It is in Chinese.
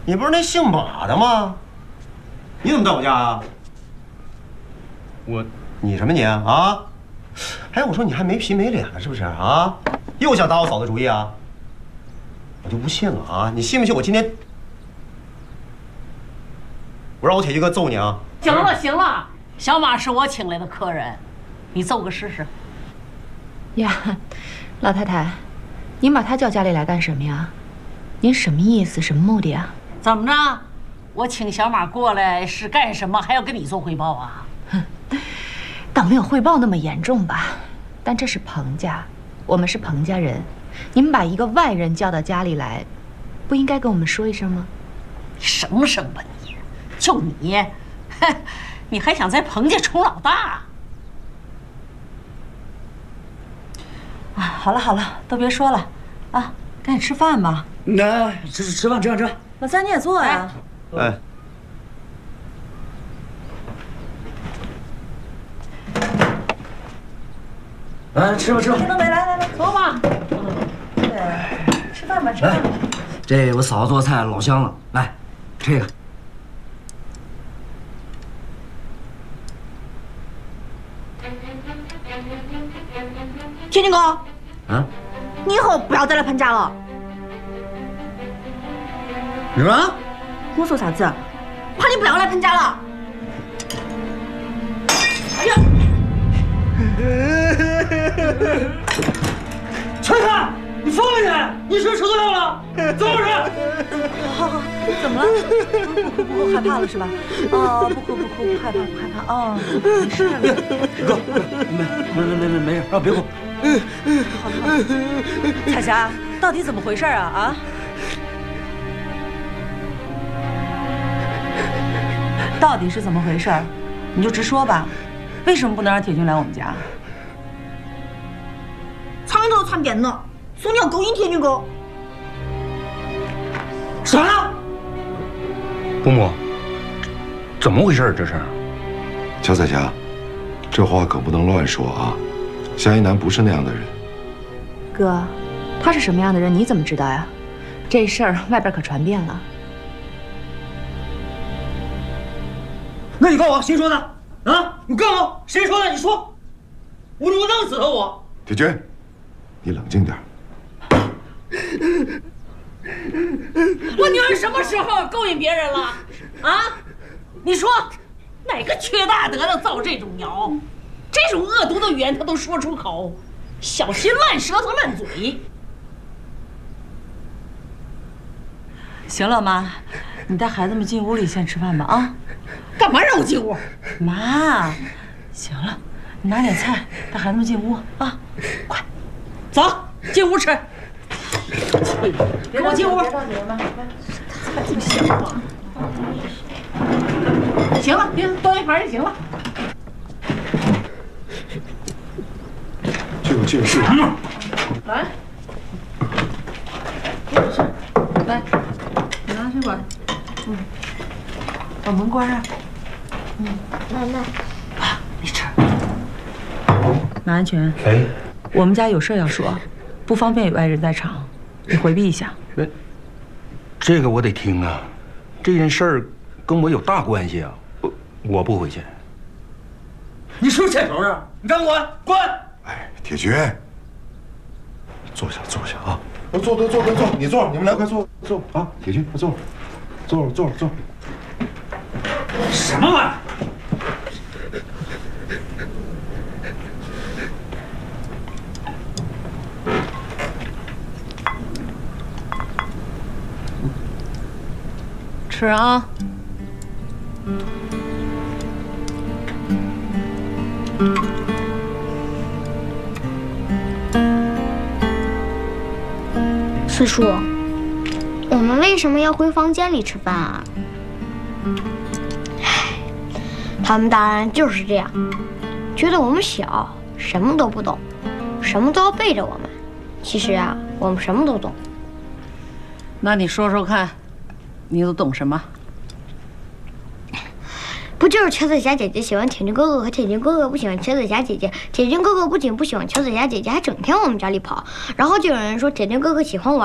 你不是那姓马的吗？你怎么到我家啊？你什么你啊？哎，我说你还没皮没脸了是不是啊？又想打我嫂子主意啊？我就不信了啊！你信不信我今天我让我铁军哥揍你啊？ 行了行了，小马是我请来的客人，你揍个试试。 呀，老太太，您把他叫家里来干什么呀？您什么意思？什么目的啊？ 怎么着？我请小马过来是干什么？还要跟你做汇报啊？ 哼，倒没有汇报那么严重吧。但这是彭家，我们是彭家人，你们把一个外人叫到家里来，不应该跟我们说一声吗？ 你省省吧你，就你，你还想在彭家充老大？ 啊，好了好了，都别说了，啊，赶紧吃饭吧。 那吃饭。 老三你也坐呀。 哎。 哎，吃吧。 田东北，来， 走吧。 对，吃饭吧。 这我嫂子做菜老香了，来，这个。 天军哥， 啊？ 你以后不要再来彭家了。 什么？ 我说啥子？怕你不要来彭家了。哎呀！ 陈凯，你疯了你是不是吃错药了？怎么回事？ 好，怎么了？不害怕了是吧？哦，不哭，不害怕哦，没事了。 哥，没事，别哭。 好。彩霞，到底怎么回事啊？啊？到底是怎么回事？你就直说吧。为什么不能让铁军来我们家？苍蝇头窜遍了，说你要勾引铁军哥。 啥？ 伯母，怎么回事？这是？ 乔彩霞，这话可不能乱说啊！夏一楠不是那样的人。 哥，他是什么样的人，你怎么知道呀？这事儿外边可传遍了。 那你告我谁说的？啊！你告我谁说的？你说，我弄死了我！ 铁军，你冷静点。 我女儿什么时候勾引别人了？啊？你说，哪个缺大德的造这种谣？这种恶毒的语言他都说出口，小心烂舌头烂嘴。 行了，妈，你带孩子们进屋里先吃饭吧啊！ 干嘛让我进屋？ 妈，行了，你拿点菜，带孩子们进屋啊！快， 走进屋吃。别给我进屋！菜不香啊！行了，别端一盘就行了。 进入。 来，来，你拿水管。 把门关上。 奶奶， 你吃。马安全， 哎， 我们家有事要说，不方便有外人在场，你回避一下。 这个我得听啊，这件事儿跟我有大关系啊，我不回去。 你是不是欠仇啊？你敢滚？滚！ 哎，铁军，坐下啊！坐，你坐，你们来快坐啊！铁军，快坐，坐。 什么玩意儿？ 吃啊！ 四叔，我们为什么要回房间里吃饭啊？他们大人就是这样，觉得我们小，什么都不懂，什么都要背着我们。其实啊，我们什么都懂。 那你说说看，你都懂什么？ 不就是乔彩霞姐姐喜欢铁军哥哥，和铁军哥哥不喜欢乔彩霞姐姐，铁军哥哥不仅不喜欢乔彩霞姐姐，还整天往我们家里跑。然后就有人说铁军哥哥喜欢我。